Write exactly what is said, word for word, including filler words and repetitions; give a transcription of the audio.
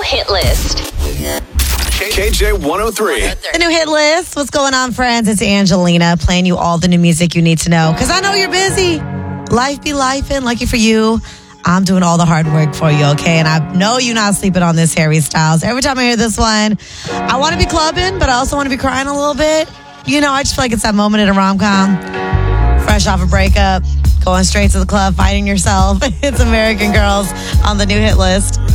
hit list. K J one oh three. The new hit list. What's going on, friends? It's Angelina playing you all the new music you need to know. Because I know you're busy. Life be lifing. Lucky for you, I'm doing all the hard work for you, okay? And I know you're not sleeping on this Harry Styles. Every time I hear this one, I want to be clubbing, but I also want to be crying a little bit. You know, I just feel like it's that moment in a rom-com. Fresh off a breakup, going straight to the club, fighting yourself. It's American Girls on the new hit list.